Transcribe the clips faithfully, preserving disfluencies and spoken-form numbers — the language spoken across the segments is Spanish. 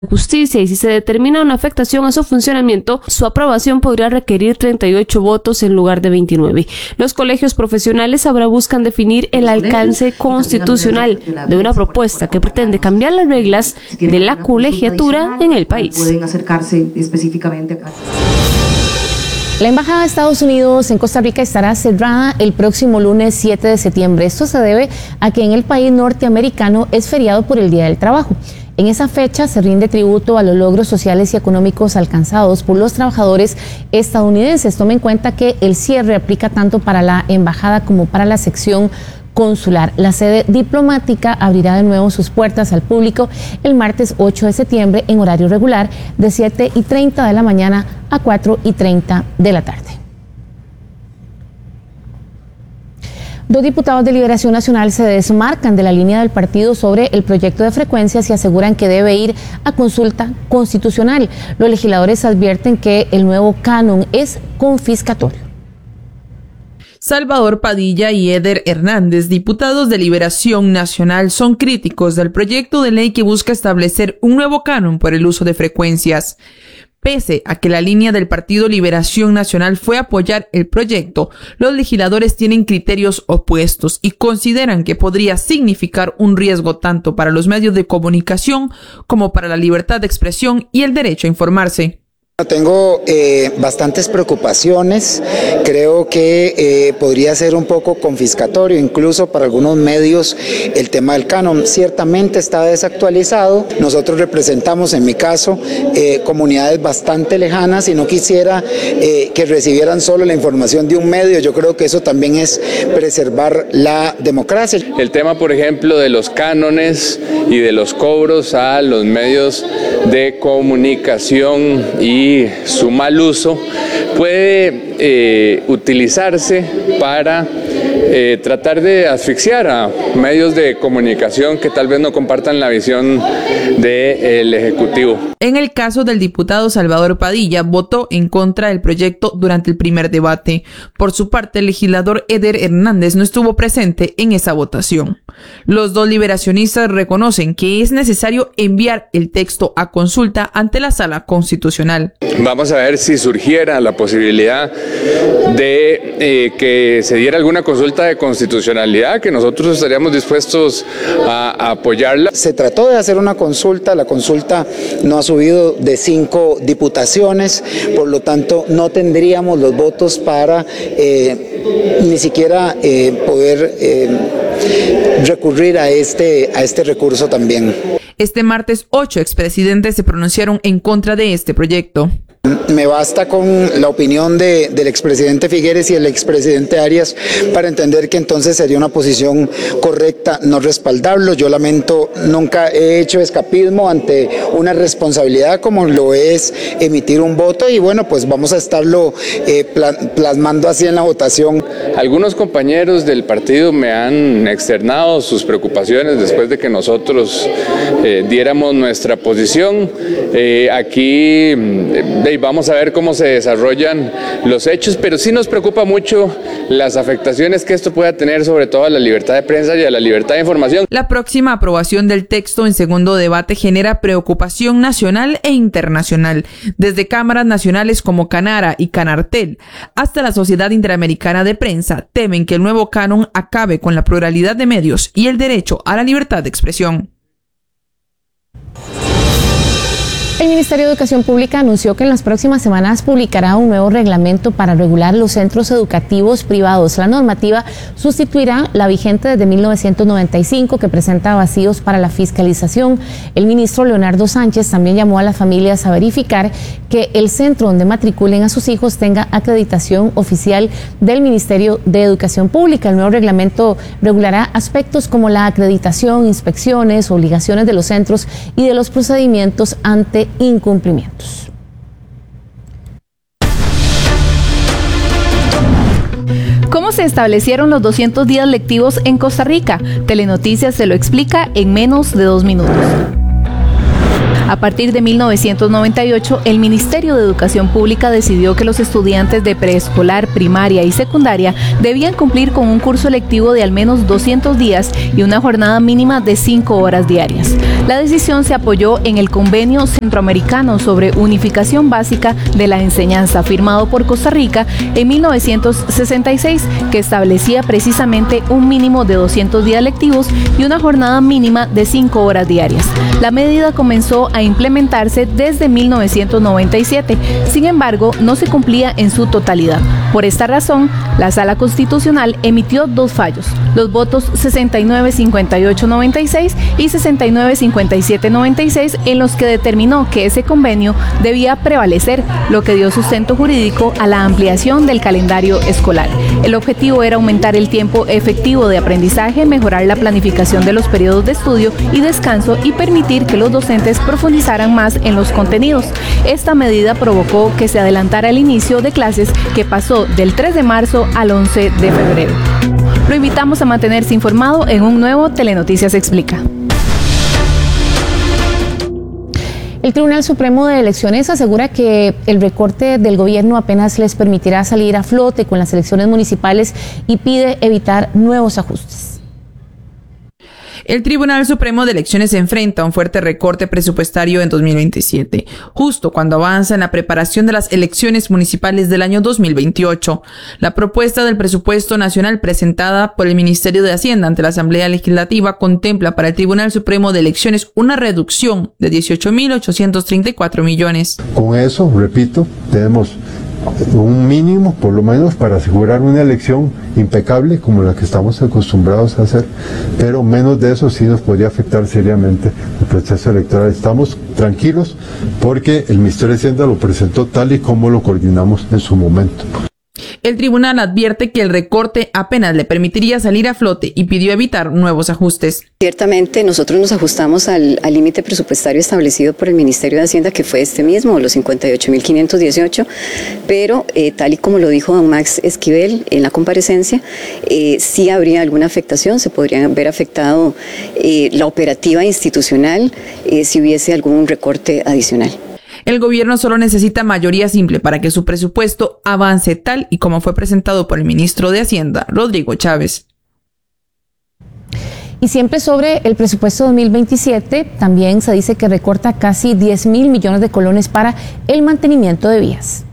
Justicia y si se determina una afectación a su funcionamiento, su aprobación podría requerir treinta y ocho votos en lugar de veintinueve. Los colegios profesionales ahora buscan definir el alcance constitucional de una propuesta que pretende cambiar las reglas de la colegiatura en el país. Pueden acercarse específicamente a... La Embajada de Estados Unidos en Costa Rica estará cerrada el próximo lunes siete de septiembre. Esto se debe a que en el país norteamericano es feriado por el Día del Trabajo. En esa fecha se rinde tributo a los logros sociales y económicos alcanzados por los trabajadores estadounidenses. Tome en cuenta que el cierre aplica tanto para la embajada como para la sección consular. La sede diplomática abrirá de nuevo sus puertas al público el martes ocho de septiembre en horario regular de siete y treinta de la mañana a cuatro y treinta de la tarde. Dos diputados de Liberación Nacional se desmarcan de la línea del partido sobre el proyecto de frecuencias y aseguran que debe ir a consulta constitucional. Los legisladores advierten que el nuevo canon es confiscatorio. Salvador Padilla y Eder Hernández, diputados de Liberación Nacional, son críticos del proyecto de ley que busca establecer un nuevo canon por el uso de frecuencias. Pese a que la línea del Partido Liberación Nacional fue apoyar el proyecto, los legisladores tienen criterios opuestos y consideran que podría significar un riesgo tanto para los medios de comunicación como para la libertad de expresión y el derecho a informarse. Tengo eh, bastantes preocupaciones, creo que eh, podría ser un poco confiscatorio incluso para algunos medios el tema del canon. Ciertamente está desactualizado, nosotros representamos en mi caso eh, comunidades bastante lejanas y no quisiera eh, que recibieran solo la información de un medio. Yo creo que eso también es preservar la democracia. El tema, por ejemplo, de los cánones y de los cobros a los medios de comunicación y su mal uso puede eh, utilizarse para eh, tratar de asfixiar a medios de comunicación que tal vez no compartan la visión del Ejecutivo. En el caso del diputado Salvador Padilla, votó en contra del proyecto durante el primer debate. Por su parte, el legislador Eder Hernández no estuvo presente en esa votación. Los dos liberacionistas reconocen que es necesario enviar el texto a consulta ante la Sala Constitucional. Vamos a ver si surgiera la posibilidad de eh, que se diera alguna consulta de constitucionalidad, que nosotros estaríamos dispuestos a, a apoyarla. Se trató de hacer una consulta, la consulta no ha subido de cinco diputaciones, por lo tanto no tendríamos los votos para eh, ni siquiera eh, poder eh, recurrir a este, a este recurso también. Este martes, ocho expresidentes se pronunciaron en contra de este proyecto. Me basta con la opinión de, del expresidente Figueres y el expresidente Arias para entender que entonces sería una posición correcta no respaldarlo. Yo lamento, nunca he hecho escapismo ante una responsabilidad como lo es emitir un voto y bueno, pues vamos a estarlo eh, plasmando así en la votación. Algunos compañeros del partido me han externado sus preocupaciones después de que nosotros eh, diéramos nuestra posición. Eh, aquí eh, vamos a ver cómo se desarrollan los hechos, pero sí nos preocupa mucho las afectaciones que esto pueda tener sobre todo a la libertad de prensa y a la libertad de información. La próxima aprobación del texto en segundo debate genera preocupación nacional e internacional, desde cámaras nacionales como Canara y Canartel hasta la Sociedad Interamericana de Prensa temen que el nuevo canon acabe con la pluralidad de medios y el derecho a la libertad de expresión. El Ministerio de Educación Pública anunció que en las próximas semanas publicará un nuevo reglamento para regular los centros educativos privados. La normativa sustituirá la vigente desde mil novecientos noventa y cinco que presenta vacíos para la fiscalización. El ministro Leonardo Sánchez también llamó a las familias a verificar que el centro donde matriculen a sus hijos tenga acreditación oficial del Ministerio de Educación Pública. El nuevo reglamento regulará aspectos como la acreditación, inspecciones, obligaciones de los centros y de los procedimientos ante incumplimientos. ¿Cómo se establecieron los doscientos días lectivos en Costa Rica? Telenoticias se lo explica en menos de dos minutos. A partir de mil novecientos noventa y ocho, el Ministerio de Educación Pública decidió que los estudiantes de preescolar, primaria y secundaria debían cumplir con un curso lectivo de al menos doscientos días y una jornada mínima de cinco horas diarias. La decisión se apoyó en el Convenio Centroamericano sobre Unificación Básica de la Enseñanza, firmado por Costa Rica en mil novecientos sesenta y seis, que establecía precisamente un mínimo de doscientos días lectivos y una jornada mínima de cinco horas diarias. La medida comenzó a implementarse desde mil novecientos noventa y siete, sin embargo, no se cumplía en su totalidad. Por esta razón, la Sala Constitucional emitió dos fallos, los votos sesenta y nueve cincuenta y ocho noventa y seis y sesenta y nueve cincuenta y siete noventa y seis, en los que determinó que ese convenio debía prevalecer, lo que dio sustento jurídico a la ampliación del calendario escolar. El objetivo era aumentar el tiempo efectivo de aprendizaje, mejorar la planificación de los periodos de estudio y descanso y permitir que los docentes profundizaran más en los contenidos. Esta medida provocó que se adelantara el inicio de clases, que pasó del tres de marzo al once de febrero. Lo invitamos a mantenerse informado en un nuevo Telenoticias Explica. El Tribunal Supremo de Elecciones asegura que el recorte del gobierno apenas les permitirá salir a flote con las elecciones municipales y pide evitar nuevos ajustes. El Tribunal Supremo de Elecciones se enfrenta a un fuerte recorte presupuestario en dos mil veintisiete, justo cuando avanza en la preparación de las elecciones municipales del año dos mil veintiocho. La propuesta del presupuesto nacional presentada por el Ministerio de Hacienda ante la Asamblea Legislativa contempla para el Tribunal Supremo de Elecciones una reducción de dieciocho mil ochocientos treinta y cuatro millones. Con eso, repito, tenemos un mínimo, por lo menos, para asegurar una elección impecable como la que estamos acostumbrados a hacer, pero menos de eso sí nos podría afectar seriamente el proceso electoral. Estamos tranquilos porque el Ministerio de Hacienda lo presentó tal y como lo coordinamos en su momento. El tribunal advierte que el recorte apenas le permitiría salir a flote y pidió evitar nuevos ajustes. Ciertamente nosotros nos ajustamos al límite presupuestario establecido por el Ministerio de Hacienda, que fue este mismo, los cincuenta y ocho mil quinientos dieciocho, pero eh, tal y como lo dijo don Max Esquivel en la comparecencia, eh, sí habría alguna afectación, se podría haber afectado eh, la operativa institucional eh, si hubiese algún recorte adicional. El gobierno solo necesita mayoría simple para que su presupuesto avance tal y como fue presentado por el ministro de Hacienda, Rodrigo Chávez. Y siempre sobre el presupuesto dos mil veintisiete, también se dice que recorta casi diez mil millones de colones para el mantenimiento de vías.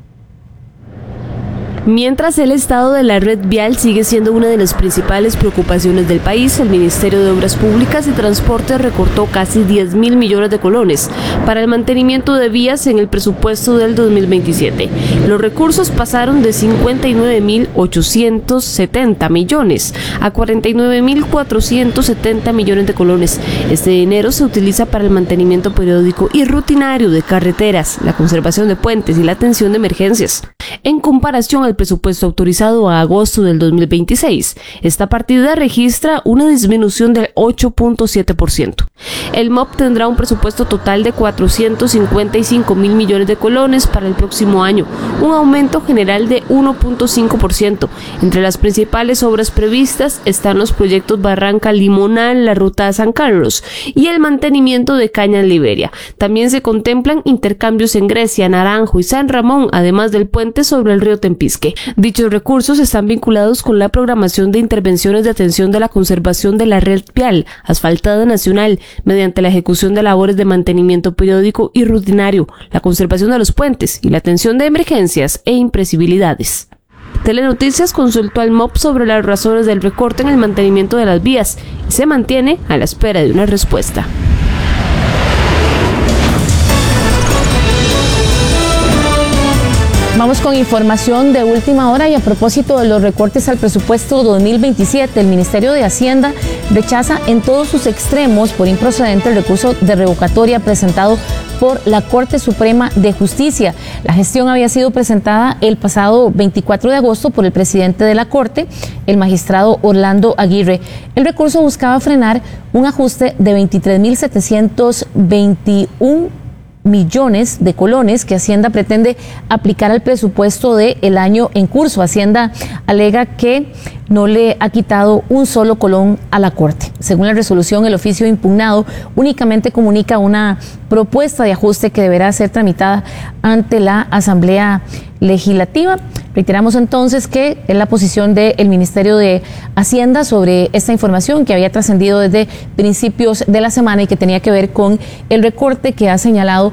Mientras el estado de la red vial sigue siendo una de las principales preocupaciones del país, el Ministerio de Obras Públicas y Transporte recortó casi diez mil millones de colones para el mantenimiento de vías en el presupuesto del dos mil veintisiete. Los recursos pasaron de cincuenta y nueve mil ochocientos setenta millones a cuarenta y nueve mil cuatrocientos setenta millones de colones. Este dinero se utiliza para el mantenimiento periódico y rutinario de carreteras, la conservación de puentes y la atención de emergencias. En comparación al presupuesto autorizado a agosto del dos mil veintiséis, esta partida registra una disminución del ocho punto siete por ciento. El M O P tendrá un presupuesto total de cuatrocientos cincuenta y cinco mil millones de colones para el próximo año, un aumento general de uno punto cinco por ciento. Entre las principales obras previstas están los proyectos Barranca Limonal, la ruta a San Carlos y el mantenimiento de Cañas Liberia. También se contemplan intercambios en Grecia, Naranjo y San Ramón, además del puente sobre el río Tempisque. Dichos recursos están vinculados con la programación de intervenciones de atención de la conservación de la red vial asfaltada nacional mediante la ejecución de labores de mantenimiento periódico y rutinario, la conservación de los puentes y la atención de emergencias e imprevisibilidades. Telenoticias consultó al M O P sobre las razones del recorte en el mantenimiento de las vías y se mantiene a la espera de una respuesta. Vamos con información de última hora y a propósito de los recortes al presupuesto dos mil veintisiete, el Ministerio de Hacienda rechaza en todos sus extremos por improcedente el recurso de revocatoria presentado por la Corte Suprema de Justicia. La gestión había sido presentada el pasado veinticuatro de agosto por el presidente de la Corte, el magistrado Orlando Aguirre. El recurso buscaba frenar un ajuste de veintitrés mil setecientos veintiuno millones de colones que Hacienda pretende aplicar al presupuesto del año en curso. Hacienda alega que no le ha quitado un solo colón a la Corte. Según la resolución, el oficio impugnado únicamente comunica una propuesta de ajuste que deberá ser tramitada ante la Asamblea Legislativa. Reiteramos entonces que es la posición del Ministerio de Hacienda sobre esta información que había trascendido desde principios de la semana y que tenía que ver con el recorte que ha señalado